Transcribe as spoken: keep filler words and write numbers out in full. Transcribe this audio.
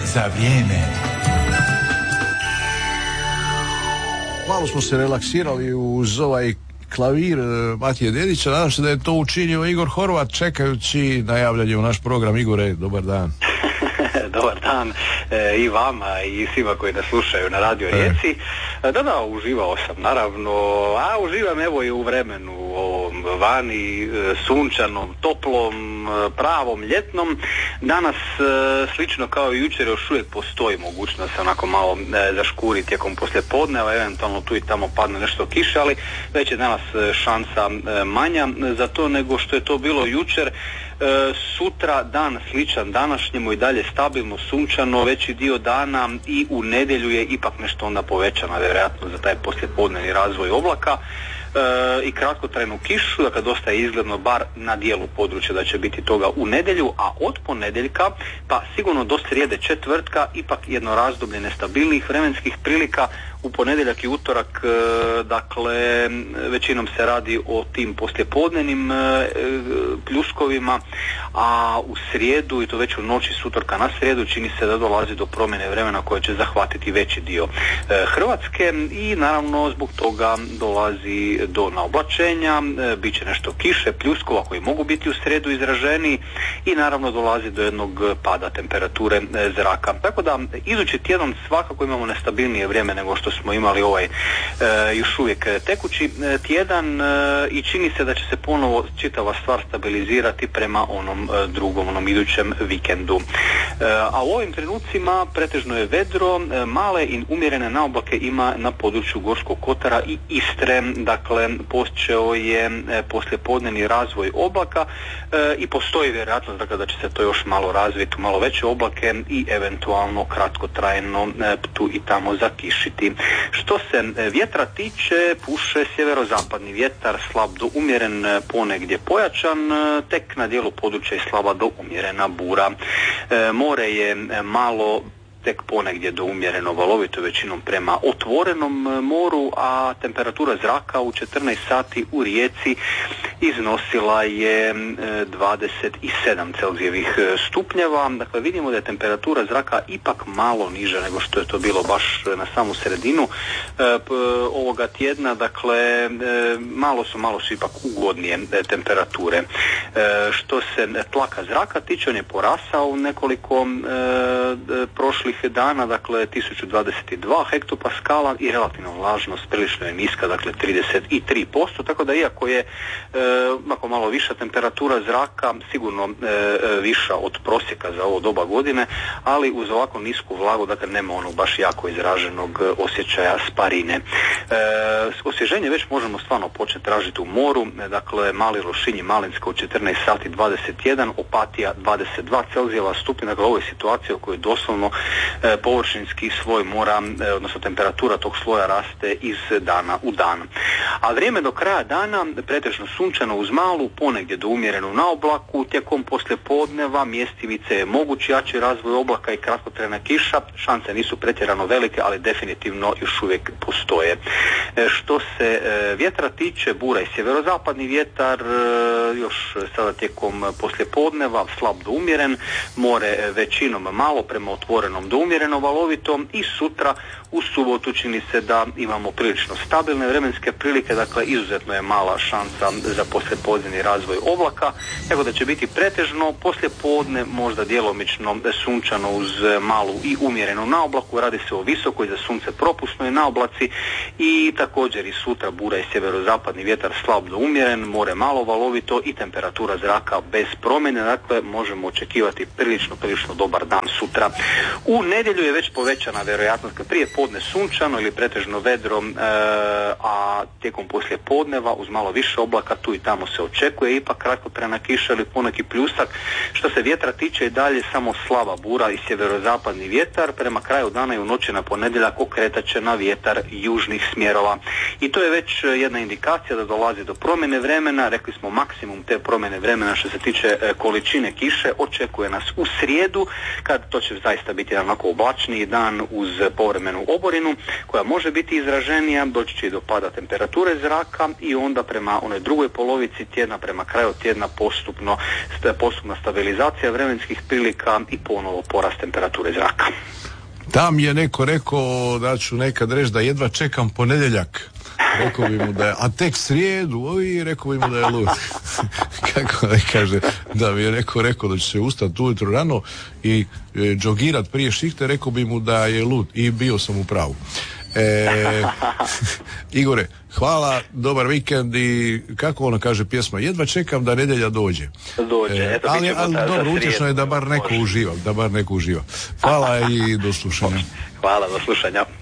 za vrijeme. Malo smo se relaksirali uz ovaj klavir Matije Dedića. Nadam se da je to učinio Igor Horvat čekajući najavljanje u naš program. Igore, dobar dan. Dobar dan e, i vama i svima koji nas slušaju na Radio Rijeci. E. Da, da, uživao sam naravno, a uživam evo i u vremenu ovom vani, e, sunčanom, toplom, e, pravom, ljetnom. Danas e, slično kao i jučer još uvijek postoji mogućnost onako malo e, zaškuri tijekom poslijepodneva, eventualno tu i tamo padne nešto kiše, ali već je danas šansa e, manja za to nego što je to bilo jučer. E, sutra dan sličan današnjemu i dalje stabilno, sunčano, veći dio dana i u nedjelju je ipak nešto onda povećana vjerojatno za taj poslijepodnevni razvoj oblaka. E, i kratkotrajnu kišu, dakle dosta je izgledno bar na dijelu područja da će biti toga u nedjelju, a od ponedjeljka pa sigurno do srijede četvrtka ipak jedno razdoblje nestabilnih vremenskih prilika. U ponedjeljak i utorak, e, dakle, većinom se radi o tim poslijepodnevnim e, pljuskovima, a u srijedu, i to već u noći s utorka na srijedu, čini se da dolazi do promjene vremena koja će zahvatiti veći dio e, Hrvatske i naravno zbog toga dolazi do naoblačenja, e, bit će nešto kiše, pljuskova koji mogu biti u srijedu izraženiji i naravno dolazi do jednog pada temperature e, zraka. Tako da idući tjedan svakako imamo nestabilnije vrijeme nego što smo imali ovaj e, još uvijek tekući e, tjedan e, i čini se da će se ponovo čitava stvar stabilizirati prema onom e, drugom, onom idućem vikendu. E, a u ovim trenucima pretežno je vedro, e, male i umjerene naoblake ima na području Gorskog kotara i Istre, dakle počeo je e, poslijepodnevni razvoj oblaka e, i postoji vjerojatnost dakle, da će se to još malo razviti u malo veće oblake i eventualno kratkotrajno e, tu i tamo zakišiti. Što se vjetra tiče, puše sjeverozapadni vjetar, slab do umjeren, ponegdje pojačan, tek na dijelu područja i slaba do umjerena bura. E, more je malo tek ponegdje do umjereno valovito, većinom prema otvorenom moru, a temperatura zraka u četrnaest sati u Rijeci iznosila je dvadeset sedam Celzijevih stupnjeva. Dakle, vidimo da je temperatura zraka ipak malo niža nego što je to bilo baš na samu sredinu e, p, ovoga tjedna. Dakle, e, malo su, malo su ipak ugodnije e, temperature. E, što se tlaka zraka tiče, on je porasao u nekoliko e, prošlih dana, dakle tisuću dvadeset dva hektopaskala i relativna vlažnost prilično je niska, dakle trideset tri posto, tako da iako je e, ako malo viša temperatura zraka, sigurno e, viša od prosjeka za ovo doba godine, ali uz ovako nisku vlagu, dakle nema onog baš jako izraženog osjećaja sparine. E, osvježenje već možemo stvarno početi tražiti u moru, dakle Mali Lošinj i Malinska u četrnaest sati dvadeset jedan, Opatija dvadeset dva Celzijeva stupnja, dakle ovo je situacija u kojoj doslovno e, površinski sloj mora, e, odnosno temperatura tog sloja raste iz dana u dan. A vrijeme do kraja dana pretežno sunčano uz malu, ponegdje do umjerenu na oblaku, tijekom poslijepodneva mjestimice je mogući jači razvoj oblaka i kratkotrajna kiša, šanse nisu pretjerano velike, ali definitivno još uvijek postoje. E, što se e, vjetra tiče, bura i sjeverozapadni vjetar, e, još sada tijekom poslijepodneva slab do umjeren, more većinom malo prema otvorenom do umjereno valovito i sutra u subotu čini se da imamo prilično stabilne vremenske prilike, dakle izuzetno je mala šansa za poslijepodnevni razvoj oblaka, tako da će biti pretežno poslijepodne, možda djelomično sunčano uz malu i umjerenu naoblaku, radi se o visokoj za sunce propusnoj naoblaci i također i sutra bura i sjeverozapadni vjetar slab do umjeren, more malo valovito i temperatura zraka bez promjene, dakle možemo očekivati prilično, prilično dobar dan sutra. U nedjelju je već povećana vjerojatnost, prije podne sunčano ili pretežno vedro, e, a tijekom poslije podneva uz malo više oblaka tu i tamo se očekuje ipak kratkotrajna kiša ili poneki pljusak. Što se vjetra tiče i dalje samo slaba bura i sjeverozapadni vjetar, prema kraju dana i u noći na ponedjeljak okretat će na vjetar južnih smjerova. I to je već jedna indikacija da dolazi do promjene vremena, rekli smo maksimum te promjene vremena što se tiče e, količine kiše očekuje nas u srijedu, kad to će zaista biti jedan onako oblačniji dan uz povremenu oborinu koja može biti izraženija, doći će do pada temperature zraka i onda prema onoj drugoj polovici tjedna, prema kraju tjedna postupno, postupna stabilizacija vremenskih prilika i ponovo porast temperature zraka. Tam je neko rekao da ću nekad reći da jedva čekam ponedjeljak. Rekao bi mu da je, a tek srijedu, i rekao bi mu da je lud. Kako ne kaže, da mi je neko rekao da će se ustati ujutro rano i e, džogirat prije šihte, rekao bi mu da je lud i bio sam u pravu. E, Igore, hvala, dobar vikend i kako ono kaže pjesma, jedva čekam da nedjelja dođe. Dođe, e, eto, ali, ali za, dobro, za utješno je da bar neko uživa, da bar neko uživa. Hvala i do slušanja. Hvala, do slušanja.